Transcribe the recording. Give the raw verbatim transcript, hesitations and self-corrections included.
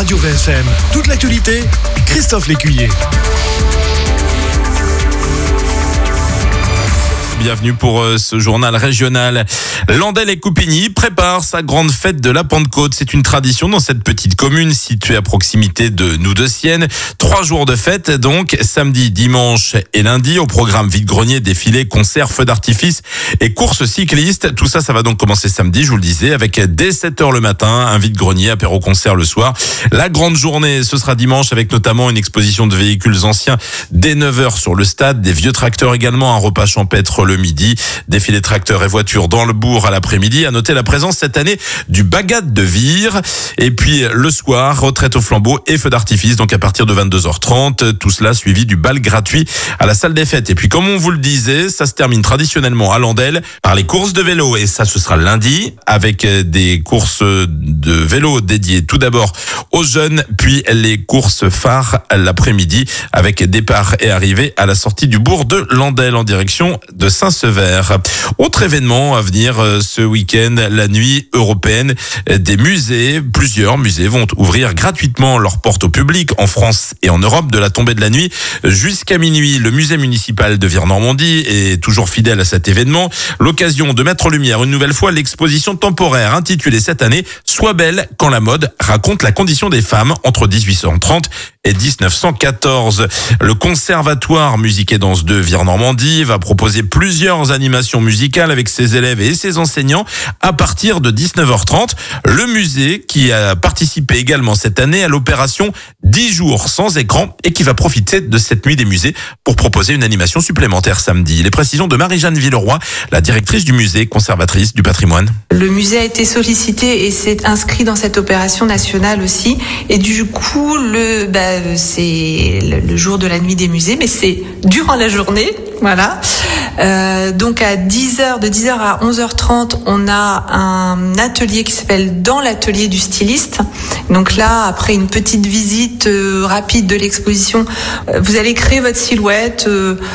Radio V S M. Toute l'actualité, Christophe Lécuyer. Bienvenue pour euh, ce journal régional. Landelle et Coupigny prépare sa grande fête de la Pentecôte. C'est une tradition dans cette petite commune située à proximité de Noux-de-Sienne. Trois jours de fête donc, samedi, dimanche et lundi. Au programme vide-grenier, défilé, concerts, feux d'artifice et courses cyclistes. Tout ça, ça va donc commencer samedi, je vous le disais, avec dès sept heures le matin, un vide-grenier, apéro-concert le soir. La grande journée, ce sera dimanche avec notamment une exposition de véhicules anciens dès neuf heures sur le stade, des vieux tracteurs également, un repas champêtre le midi, défilé tracteurs et voitures dans le bourg à l'après-midi. À noter la présence cette année du Bagat de Vire. Et puis le soir, retraite au flambeau et feu d'artifice, donc à partir de vingt-deux heures trente. Tout cela suivi du bal gratuit à la salle des fêtes. Et puis comme on vous le disait, ça se termine traditionnellement à Landelle par les courses de vélo. Et ça, ce sera lundi avec des courses de vélo dédiées tout d'abord aux jeunes, puis les courses phares l'après-midi avec départ et arrivée à la sortie du bourg de Landelle en direction de Saint-Sever. Autre événement à venir ce week-end, la nuit européenne des musées. Plusieurs musées vont ouvrir gratuitement leurs portes au public en France et en Europe de la tombée de la nuit jusqu'à minuit. Le musée municipal de Vire-Normandie est toujours fidèle à cet événement. L'occasion de mettre en lumière une nouvelle fois l'exposition temporaire intitulée cette année « Sois belle quand la mode raconte la condition des femmes entre dix-huit cent trente et dix-neuf cent quatorze. Le Conservatoire Musique et Danse de Vire-Normandie va proposer plusieurs animations musicales avec ses élèves et ses enseignants à partir de dix-neuf heures trente. Le musée qui a participé également cette année à l'opération dix jours sans écran et qui va profiter de cette nuit des musées pour proposer une animation supplémentaire samedi. Les précisions de Marie-Jeanne Villeroy, la directrice du musée, conservatrice du patrimoine. Le musée a été sollicité et s'est inscrit dans cette opération nationale aussi. Et du coup, le, bah, c'est le jour de la nuit des musées, mais c'est durant la journée. Voilà. Euh, donc à dix heures, de dix heures à onze heures trente, on a un atelier qui s'appelle Dans l'atelier du styliste. Donc là, après une petite visite euh, rapide de l'exposition, euh, vous allez créer votre silhouette. Euh,